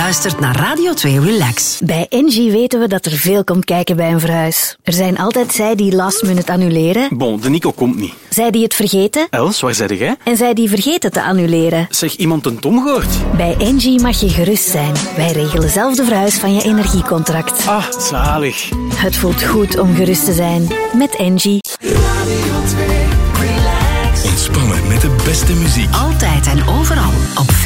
luistert naar Radio 2 Relax. Bij Engie weten we dat er veel komt kijken bij een verhuis. Er zijn altijd zij die last minute annuleren. Bon, de Nico komt niet. Zij die het vergeten. Els, waar zei jij? En zij die vergeten te annuleren. Zeg, iemand een Tom gehoord? Bij Engie mag je gerust zijn. Wij regelen zelf de verhuis van je energiecontract. Ah, zalig. Het voelt goed om gerust te zijn. Met Engie. Ontspannen met de beste muziek. Altijd en overal op